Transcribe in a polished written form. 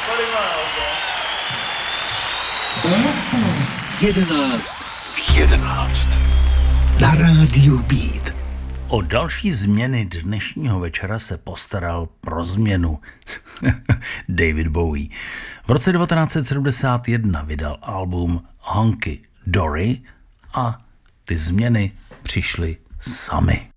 11 v 11 na rádiu Beat. O další změny dnešního večera se postaral pro změnu David Bowie. V roce 1971 vydal album Hunky Dory a ty změny přišly samy.